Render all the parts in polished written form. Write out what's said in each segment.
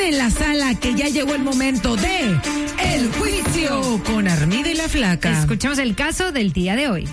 en la sala que ya llegó el momento de El Juicio con Armida y la Flaca. Escuchamos el caso del día de hoy.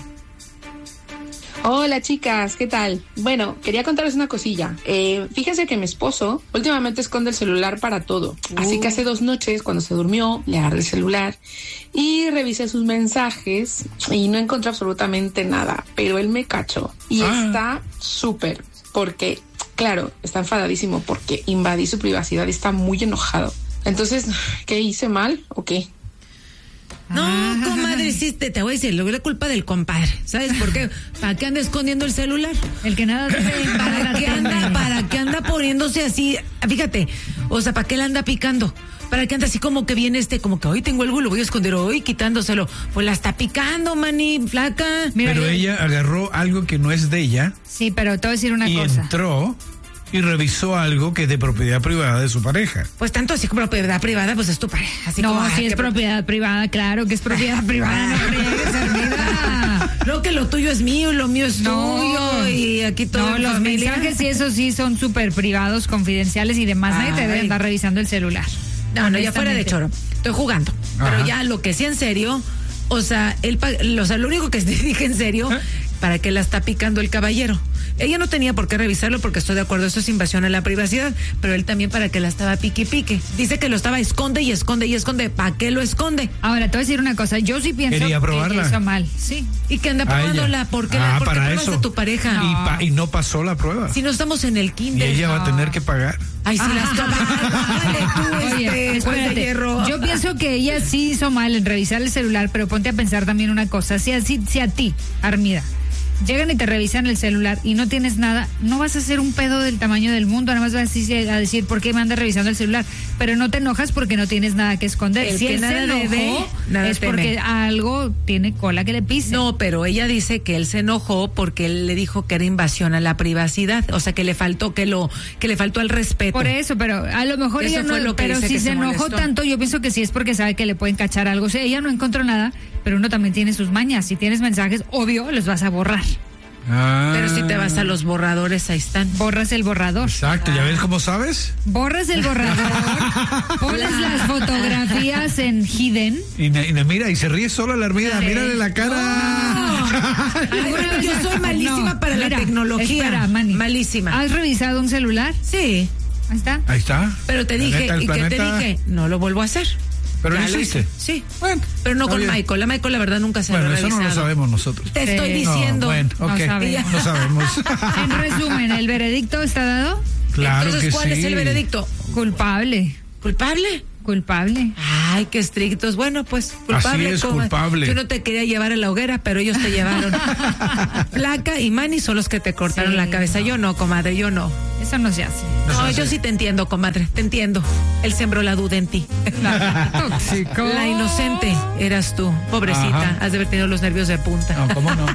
Hola chicas, ¿qué tal? Bueno, quería contaros una cosilla. Fíjense que mi esposo últimamente esconde el celular para todo. Así que hace 2 noches, cuando se durmió, le agarré el celular y revisé sus mensajes y no encontré absolutamente nada. Pero él me cachó y está súper, porque, claro, está enfadadísimo porque invadí su privacidad y está muy enojado. Entonces, ¿qué hice mal o qué? No, comadre, hiciste, te voy a decir, lo que es culpa del compadre. ¿Sabes por qué? ¿Para qué anda escondiendo el celular? El que nada debe, ¿Para qué anda poniéndose así? Fíjate, o sea, ¿para qué le anda picando? ¿Para qué anda así como que viene como que hoy tengo algo y lo voy a esconder hoy quitándoselo? Pues la está picando, mani, Flaca. Mira, pero ella agarró algo que no es de ella. Sí, pero te voy a decir una cosa. Y entró y revisó algo que es de propiedad privada de su pareja. Pues tanto así como propiedad privada, pues es tu pareja. Así no, como, si es propiedad privada, claro que es propiedad privada. No friegues, Armida. No, que lo tuyo es mío y lo mío es tuyo y aquí todo. No, los mensajes y eso sí son súper privados, confidenciales y demás. Nadie te debe andar revisando el celular. No, ya fuera de choro. Estoy jugando. Ajá. Pero ya lo que sí en serio, o sea, lo único que dije en serio, ¿para qué la está picando el caballero? Ella no tenía por qué revisarlo porque estoy de acuerdo, eso es invasión a la privacidad, pero él también para que la estaba pique y pique. Dice que lo estaba esconde y esconde y esconde. ¿Para qué lo esconde? Ahora, te voy a decir una cosa, yo sí pienso que ella hizo mal. Sí. ¿Y que anda probándola? ¿Por qué pruebas a tu pareja? No. Y no pasó la prueba. Si no estamos en el kinder. Y ella va a tener que pagar. Ay, si las Oye, espérate. Yo pienso que ella sí hizo mal en revisar el celular, pero ponte a pensar también una cosa. Si a ti, Armida, llegan y te revisan el celular y no tienes nada, no vas a hacer un pedo del tamaño del mundo, nada más vas a decir por qué me anda revisando el celular, pero no te enojas porque no tienes nada que esconder. Si él se enojó, es porque algo tiene cola que le pise. No, pero ella dice que él se enojó porque él le dijo que era invasión a la privacidad, o sea que le faltó al respeto. Por eso, pero a lo mejor eso ella no, pero si se enojó tanto, yo pienso que sí es porque sabe que le pueden cachar algo. O sea, ella no encontró nada, pero uno también tiene sus mañas. Si tienes mensajes, obvio, los vas a borrar. Pero si te vas a los borradores, ahí están. Borras el borrador. Exacto, ¿ya ves cómo sabes? Borras el borrador, pones las fotografías en hidden. Y mira, y se ríe sola la Armida, mírale la cara. No. Yo soy malísima para la tecnología. Espera, Manny. Malísima. ¿Has revisado un celular? Sí. Ahí está. Ahí está. Pero te dije, ¿y qué te dije? No lo vuelvo a hacer. ¿Pero lo hiciste? Sí. Bueno, pero no con Michael. La Michael, la verdad, nunca se lo ha revisado. Bueno, eso no lo sabemos nosotros. Te estoy diciendo. Bueno, okay. No sabemos. En resumen, ¿el veredicto está dado? Claro. Entonces, ¿cuál es el veredicto? Culpable. ¿Culpable? Culpable. Ay, qué estrictos. Bueno, pues, culpable. Así es, culpable. Yo no te quería llevar a la hoguera, pero ellos te llevaron. Flaca y Manny son los que te cortaron la cabeza. Yo no, comadre, yo no. Eso no se hace. No, yo sí te entiendo, comadre, te entiendo. Él sembró la duda en ti. Tóxico. La inocente eras tú, pobrecita. Has de haber tenido los nervios de punta. No, ¿cómo no?